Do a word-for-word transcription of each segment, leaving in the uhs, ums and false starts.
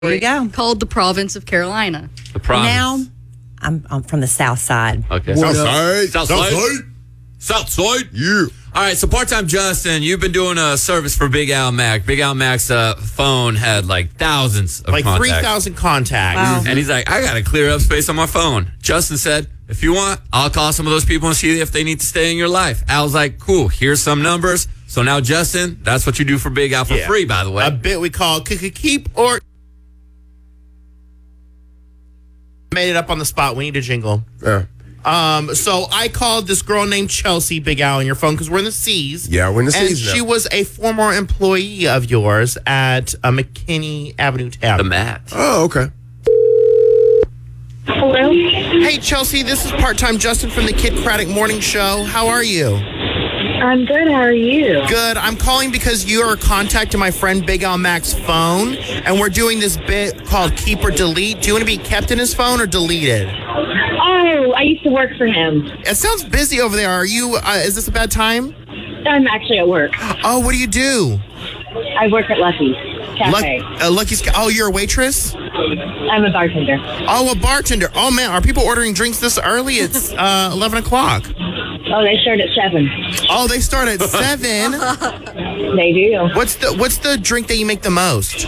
There you go. Called the province of Carolina. The province. Now, I'm, I'm from the south side. Okay. South side. South South side. side. South side. Yeah. All right, so part-time Justin, you've been doing a service for Big Al Mac. Big Al Mac's uh, phone had like thousands of Like contacts. three thousand contacts. Wow. And he's like, I got to clear up space on my phone. Justin said, if you want, I'll call some of those people and see if they need to stay in your life. Al's like, cool, here's some numbers. So now, Justin, that's what you do for Big Al for Yeah. free, by the way. A bit we call keep or made it up on the spot. We need a jingle. Yeah. Um, so I called this girl named Chelsea, Big Al, on your phone because we're in the C's. Yeah, we're in the and C's now. she was a former employee of yours at uh, McKinney Avenue the Tavern. Matt. Oh, okay. Hello? Hey, Chelsea, this is part-time Justin from the Kid Craddock Morning Show. How are you? I'm good. How are you? Good. I'm calling because you are contacting my friend Big Al Mac's phone, and we're doing this bit called Keep or Delete. Do you want to be kept in his phone or deleted? Oh, I used to work for him. It sounds busy over there. Are you? Uh, is this a bad time? I'm actually at work. Oh, what do you do? I work at Lucky's Cafe. Luck, uh, Lucky's. Oh, you're a waitress. I'm a bartender. Oh, a bartender. Oh man, are people ordering drinks this early? It's uh, eleven o'clock. Oh, they start at seven. Oh, they start at seven. They do. What's the What's the drink that you make the most?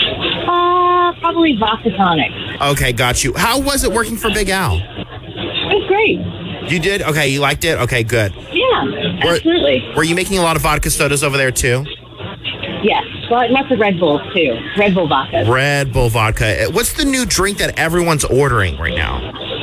Uh, probably vodka tonic. Okay, got you. How was it working for Big Al? It's great. You did? Okay, you liked it? Okay, good. Yeah, Were- absolutely. Were you making a lot of vodka sodas over there too? Yes, but lots of Red Bulls too. Red Bull vodka. Red Bull vodka. What's the new drink that everyone's ordering right now?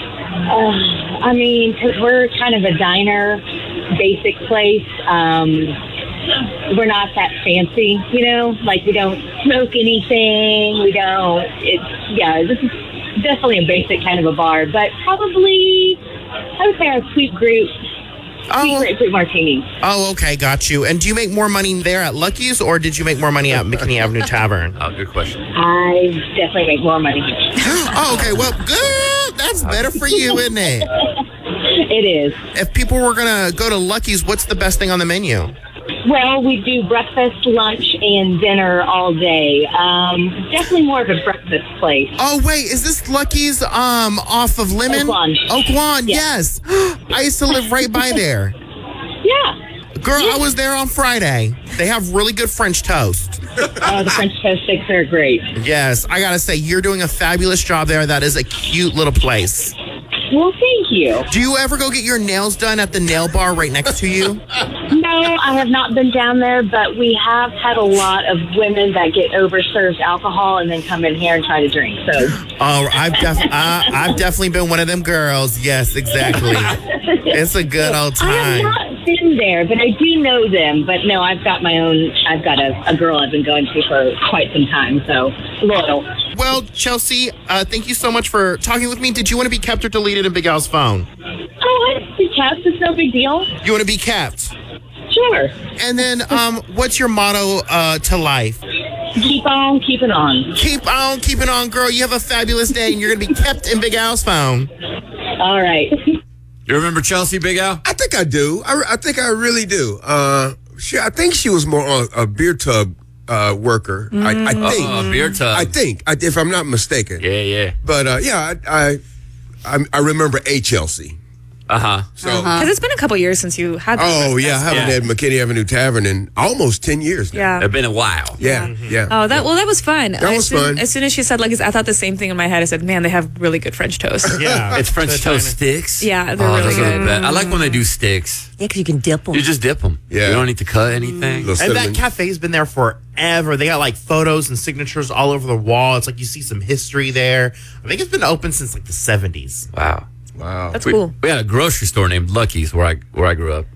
Uh, I mean, because we're kind of a diner, basic place. Um, we're not that fancy, you know. Like we don't smoke anything. We don't. It's yeah. This is definitely a basic kind of a bar, but probably I would say our sweet grape, sweet Oh, grapefruit martini. oh, okay, got you. And do you make more money there at Lucky's, or did you make more money at McKinney Avenue Tavern? Oh, good question. I definitely make more money. Oh, okay. Well, good. That's better for you, isn't it? It is. If people were gonna go to Lucky's, what's the best thing on the menu? Well, we do breakfast, lunch, and dinner all day. Um, definitely more of a breakfast place. Oh, wait, is this Lucky's um off of Lemon? Oak Lawn. Oak Lawn, Yeah. yes. I used to live right by there. Yeah. Girl, I was there on Friday. They have really good French toast. Oh, the French toast sticks are great. Yes, I gotta say, you're doing a fabulous job there. That is a cute little place. Well, thank you. Do you ever go get your nails done at the nail bar right next to you? No, I have not been down there, but we have had a lot of women that get overserved alcohol and then come in here and try to drink. So, Oh, I've def- I, I've definitely been one of them girls. Yes, exactly. It's a good old I have time. not been there, but I do know them. But no, I've got my own. I've got a, a girl I've been going to for quite some time. So loyal. Well, Chelsea, uh, thank you so much for talking with me. Did you want to be kept or deleted in Big Al's phone? Oh, I see cats. It's no big deal. You want to be kept? Sure. And then, um, what's your motto uh, to life? Keep on keeping on. Keep on keeping on, girl. You have a fabulous day, and you're going to be kept in Big Al's phone. All right. You remember Chelsea, Big Al? I think I do. I, I think I really do. Uh, she, I think she was more on a beer tub uh, worker. I, I think. Oh, a beer tub. I think, I, if I'm not mistaken. Yeah, yeah. But uh, yeah, I, I I I remember a Chelsea. Uh-huh. So. Because it's been a couple years since you had that. Oh yeah, I haven't Yeah. had McKinney Avenue Tavern in almost ten years now. Yeah. It's been a while. Yeah, yeah. Oh, that well, that was fun. That as was soon, fun. As soon as she said, like, I thought the same thing in my head. I said, man, they have really good French toast. Yeah. It's French The toast China- sticks. Yeah, they're oh, really those are the good. best. I like when they do sticks. Yeah, because you can dip them. You just dip them. Yeah. You don't need to cut anything. Little And cinnamon. that cafe's been there forever. They got like photos and signatures all over the wall. It's like you see some history there. I think it's been open since like the seventies. Wow. Wow. That's We, cool. we had a grocery store named Lucky's where I where I grew up.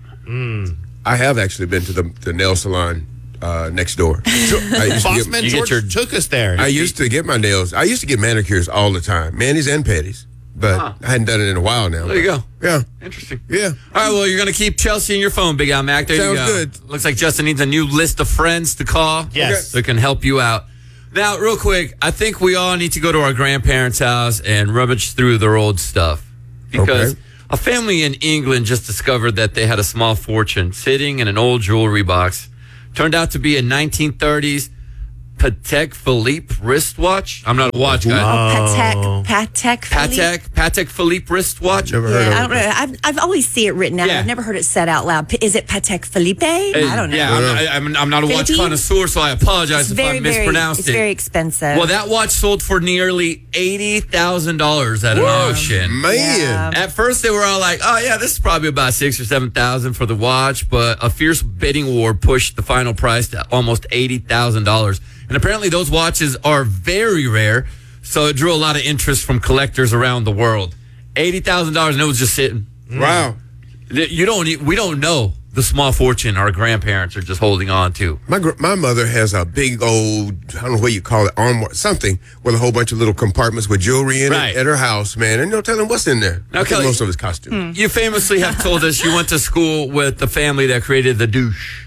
I have actually been to the, the nail salon uh, next door. I used, to Bossman you get George your- took us there. get, I used to get my nails. I used to get manicures all the time, manis and pedis. But Huh. I hadn't done it in a while now. There you go. Yeah, Interesting. yeah. All right, well, you're going to keep Chelsea in your phone, Big Al Mac. There you Sounds go. good. Looks like Justin needs a new list of friends to call. Yes. That can help you out. Now, real quick, I think we all need to go to our grandparents' house and rummage through their old stuff. Because Okay. a family in England just discovered that they had a small fortune sitting in an old jewelry box. Turned out to be a nineteen thirties Patek Philippe wristwatch. I'm not a watch guy. Oh, Patek, Patek Philippe. Patek, Patek Philippe wristwatch. Never heard Yeah, I of don't it. know. I've, I've always see it written out. Yeah. I've never heard it said out loud. P- Is it Patek Philippe? I don't know. Yeah, I'm, I, I'm, I'm not a watch Philippe? connoisseur, so I apologize It's if very, I very, mispronounced it's it. very expensive. Well, that watch sold for nearly eighty thousand dollars at an auction. Man. Yeah. At first, they were all like, "Oh yeah, this is probably about six or seven thousand for the watch," but a fierce bidding war pushed the final price to almost eighty thousand dollars. And apparently, those watches are very rare, so it drew a lot of interest from collectors around the world. Eighty thousand dollars, and it was just sitting. Wow. You don't. e- We don't know the small fortune our grandparents are just holding on to. My gr- my mother has a big old, I don't know what you call it, armoire, something with a whole bunch of little compartments with jewelry in Right. it at her house, man. And no telling what's in there. Now, I think Kelly- most of it's costume. You famously have told us you went to school with the family that created the douche.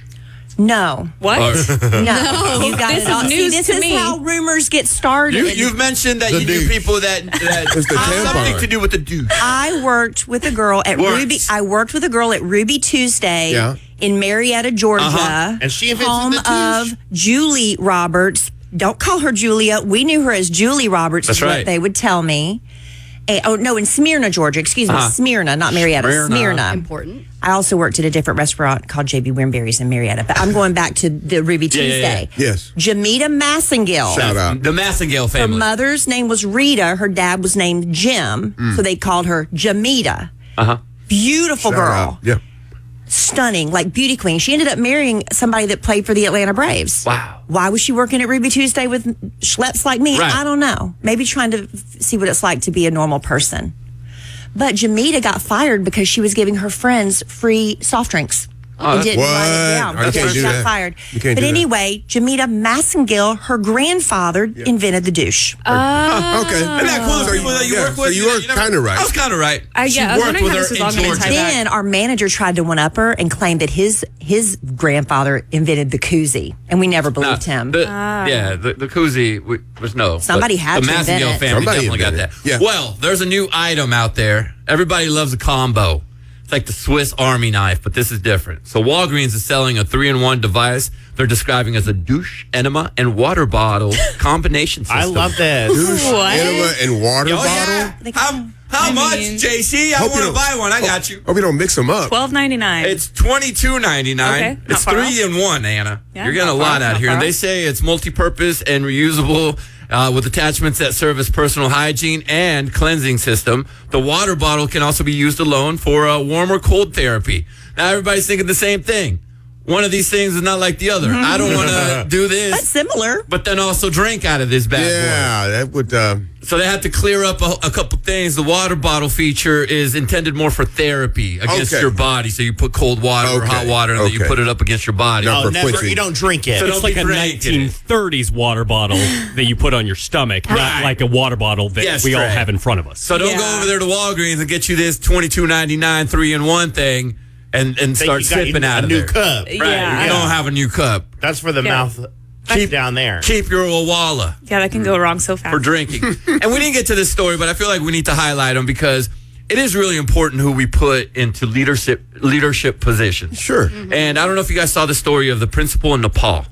No. What? Or- No. You got This it all. is See, news this to is me. how rumors get started. You, you've mentioned that The you knew douche. people that, that It's the have something tampon. to do with the douche. I worked with a girl at Worked. Ruby. I worked with a girl at Ruby Tuesday Yeah. in Marietta, Georgia. Uh-huh. And she invented home the douche. of Julie Roberts. Don't call her Julia. We knew her as Julie Roberts. That's is right. what they would tell me. Eh, oh no, in Smyrna, Georgia. Excuse me, Uh-huh. Smyrna, not Marietta. Smyrna. Smyrna. Important. I also worked at a different restaurant called J B Wimberry's in Marietta. But I'm going back to the Ruby Yeah, yeah, Tuesday. yeah. Yes. Jamita Massengill. Shout out. The Massengale Her family. mother's name was Rita. Her dad was named Jim. So they called her Jamita. Uh-huh. Beautiful Shout girl. out. Yeah. Stunning, like beauty queen. She ended up marrying somebody that played for the Atlanta Braves. Wow. Why was she working at Ruby Tuesday with schleps like me? Right. I don't know. Maybe trying to f- see what it's like to be a normal person. But Jamita got fired because she was giving her friends free soft drinks. Oh, and that's- didn't write What? it down. Oh, you can't Yeah, she do got that. fired. You can't but do that. anyway, Jamita Massengill, her grandfather, invented the douche. Oh, okay. Isn't that cool? The people that you Yeah, work so with. you were never- kinda right. I was kind of right. I- she yeah, I was worked wondering with how her this was in all gonna Georgia. tie back. Then our manager tried to one up her and claimed that his his grandfather invented the koozie, and we never Nah, believed him. the- Yeah, the, the koozie we, was no. Somebody but had the to invent Massengale it. family Somebody definitely got that. invented it. Yeah. Well, there's a new item out there. Everybody loves a combo. It's like the Swiss Army knife, but this is different. So Walgreens is selling a three-in-one device they're describing as a douche, enema, and water bottle combination system. I love this. Douche, What? enema, and water Oh, bottle. yeah. How, how I much, mean- J C? I Hope you want to don't- buy one. I got you. Hope you don't mix them up. Twelve ninety nine. It's twenty-two ninety-nine. Okay, not It's far three in one, Anna. Yeah, You're getting a not lot far, out not here. far And they off. say it's multi-purpose and reusable uh, with attachments that serve as personal hygiene and cleansing system. The water bottle can also be used alone for uh, warm or cold therapy. Now everybody's thinking the same thing. One of these things is not like the other. I don't want to do That's this, similar. but then also drink out of this bad boy. Yeah, that would. Uh, So they have to clear up a, a couple things. The water bottle feature is intended more for therapy against Okay. your body. So you put cold water or Okay. hot water and then you Okay. put it up against your body. No. Oh, for never. quenching. You don't drink it. So It's don't like be a drinking it. nineteen thirties water bottle that you put on your stomach, Right. not like a water bottle that Yes, we all Trey. have in front of us. So don't Yeah. go over there to Walgreens and get you this twenty-two ninety-nine three in one thing and, and Think start you got sipping you out a of new there. cup. Right. Yeah. You don't have a new cup. That's for the Yeah. mouth. Keep down there. Keep your Owala Yeah, that can go wrong so fast. for drinking. And we didn't get to this story, but I feel like we need to highlight them because it is really important who we put into leadership leadership positions. sure. And I don't know if you guys saw the story of the principal in Nepal.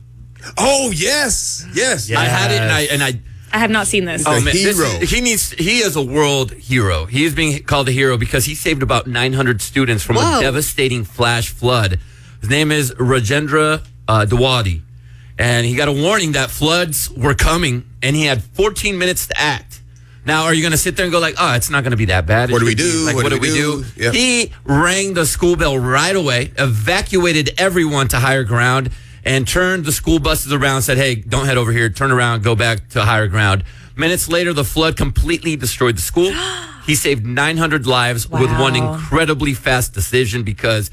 Oh yes, yes. Yeah. I had it and I and I I have not seen this. Oh, a man, this hero. is- he needs. He is a world hero. He is being called a hero because he saved about nine hundred students from Whoa. a devastating flash flood. His name is Rajendra uh, Dawadi, and he got a warning that floods were coming, and he had fourteen minutes to act. Now, are you going to sit there and go like, "Oh, it's not going to be that bad"? What do we It should be- do? Like, What what, do do we we do? do? Yep. He rang the school bell right away, evacuated everyone to higher ground, and turned the school buses around. Said, "Hey, don't head over here. Turn around. Go back to higher ground." Minutes later, the flood completely destroyed the school. He saved nine hundred lives with one Wow. incredibly fast decision because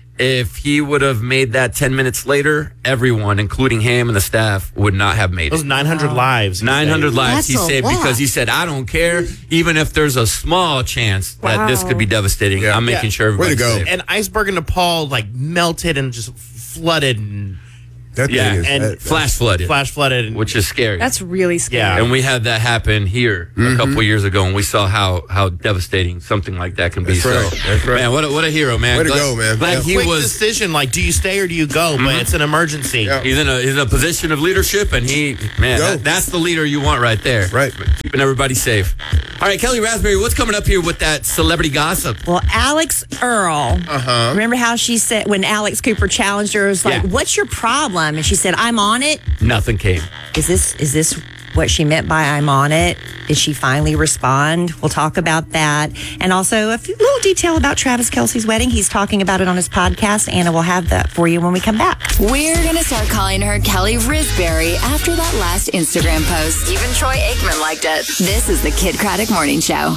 if he would have made that ten minutes later, everyone, including him and the staff, would not have made Those it. nine hundred lives. he nine hundred saved. lives he That's a saved lot. because he said, I don't care, even if there's a small chance that this could be devastating. Yeah. I'm making Yeah. sure Way to everybody's go. safe. An iceberg in Nepal like melted and just flooded and That thing Yeah, is and that- flash flooded, Flash flooded. And, which is scary. That's really scary. Yeah. And we had that happen here Mm-hmm. a couple of years ago, and we saw how how devastating something like that can be. That's right. So, That's right. man, what a, what a hero, man! Way to Glad- go, man. Glad Yeah. he quick was. decision, like, do you stay or do you go? But it's an emergency. Yeah. He's in a he's in a position of leadership, and he man, Go. that, that's the leader you want right there. Right. Keeping everybody safe. All right, Kelly Raspberry, what's coming up here with that celebrity gossip? Well, Alex Earl. Uh-huh. Remember how she said when Alex Cooper challenged her, it was like, Yeah. "What's your problem?" And she said, "I'm on it." Nothing came. Is this is this what she meant by "I'm on it"? Did she finally respond? We'll talk about that, and also a few, little detail about Travis Kelce's wedding. He's talking about it on his podcast. Anna will have that for you when we come back. We're going to start calling her Kelly Risberry after that last Instagram post. Even Troy Aikman liked it. This is the Kid Craddock Morning Show.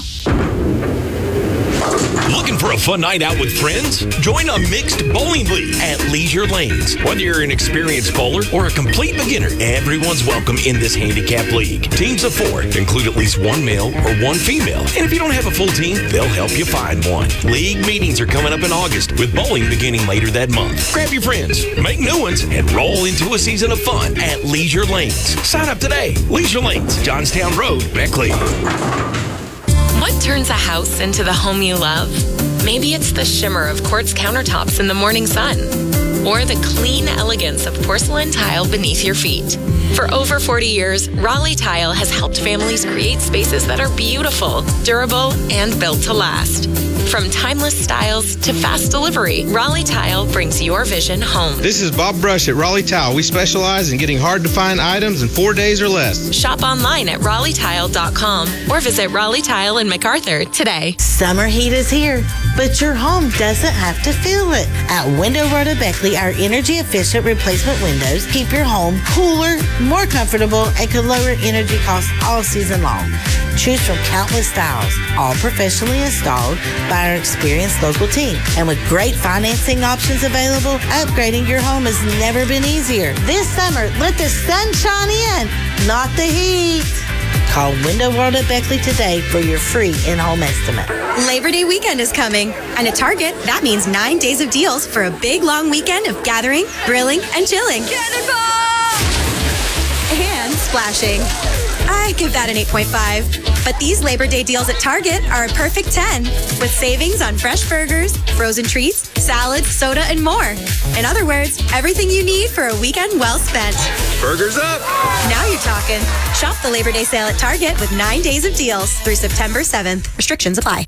Looking for a fun night out with friends? Join a mixed bowling league at Leisure Lanes. Whether you're an experienced bowler or a complete beginner, everyone's welcome in this handicap league. Teams of four include at least one male or one female. And if you don't have a full team, they'll help you find one. League meetings are coming up in August, with bowling beginning later that month. Grab your friends, make new ones, and roll into a season of fun at Leisure Lanes. Sign up today. Leisure Lanes, Johnstown Road, Beckley. What turns a house into the home you love? Maybe it's the shimmer of quartz countertops in the morning sun, or the clean elegance of porcelain tile beneath your feet. For over forty years, Raleigh Tile has helped families create spaces that are beautiful, durable, and built to last. From timeless styles to fast delivery, Raleigh Tile brings your vision home. This is Bob Brush at Raleigh Tile. We specialize in getting hard-to-find items in four days or less. Shop online at raleigh tile dot com or visit Raleigh Tile in MacArthur today. Summer heat is here, but your home doesn't have to feel it. At Window World of Beckley, our energy-efficient replacement windows keep your home cooler, more comfortable, and can lower energy costs all season long. Choose from countless styles, all professionally installed by our experienced local team. And with great financing options available, upgrading your home has never been easier. This summer, let the sun shine in, not the heat. Call Window World at Beckley today for your free in-home estimate. Labor Day weekend is coming, and at Target, that means nine days of deals for a big, long weekend of gathering, grilling, and chilling. And splashing. I give that an eight point five. But these Labor Day deals at Target are a perfect ten, with savings on fresh burgers, frozen treats, salads, soda, and more. In other words, everything you need for a weekend well spent. Burgers up! Now you're talking. Shop the Labor Day sale at Target with nine days of deals through September seventh. Restrictions apply.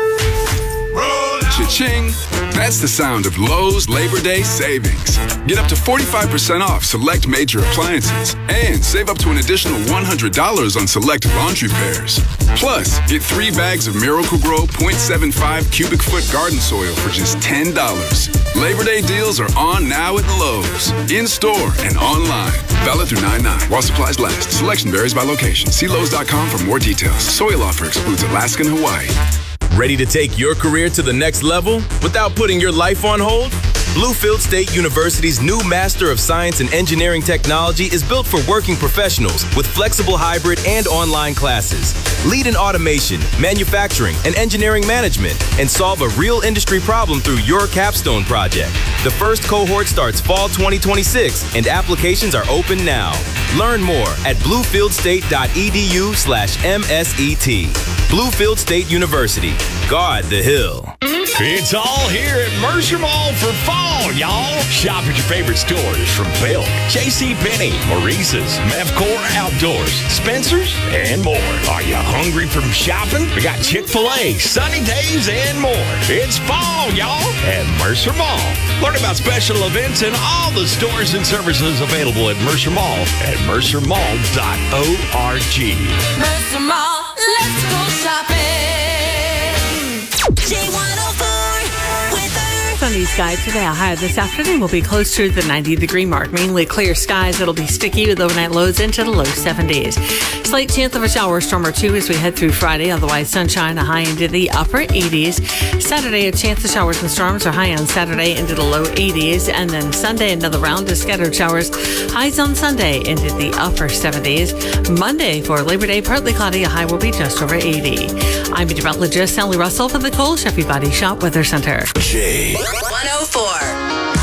Cha-ching! That's the sound of Lowe's Labor Day savings. Get up to forty-five percent off select major appliances and save up to an additional one hundred dollars on select laundry pairs. Plus, get three bags of Miracle-Gro point seven five cubic foot garden soil for just ten dollars. Labor Day deals are on now at Lowe's, in-store and online. Valid through nine nine while supplies last. Selection varies by location. See Lowe's dot com for more details. Soil offer excludes Alaska and Hawaii. Ready to take your career to the next level without putting your life on hold? Bluefield State University's new Master of Science in Engineering Technology is built for working professionals with flexible hybrid and online classes. Lead in automation, manufacturing, and engineering management, and solve a real industry problem through your capstone project. The first cohort starts fall twenty twenty-six, and applications are open now. Learn more at bluefieldstate.edu slash MSET. Bluefield State University. Guard the hill. It's all here at Mercer Mall for fall, y'all. Shop at your favorite stores from Belk, JCPenney, Maurice's, Mevcor Outdoors, Spencer's, and more. Are you hungry from shopping? We got Chick-fil-A, Sunny Days, and more. It's fall, y'all, at Mercer Mall. Learn about special events and all the stores and services available at Mercer Mall at mercer mall dot org. Mercer Mall, let's go shopping. J one oh four weather. Sunny skies today. A high this afternoon will be close to the ninety degree mark. Mainly clear skies. It'll be sticky with overnight lows into the low seventies. Slight chance of a shower storm or two as we head through Friday. Otherwise, sunshine, a high into the upper eighties. Saturday, a chance of showers and storms are high on Saturday into the low eighties. And then Sunday, another round of scattered showers. Highs on Sunday into the upper seventies. Monday for Labor Day, partly cloudy. A high will be just over eighty. I'm meteorologist Sally Russell for the Cole Chevy Body Shop Weather Center. J one oh four.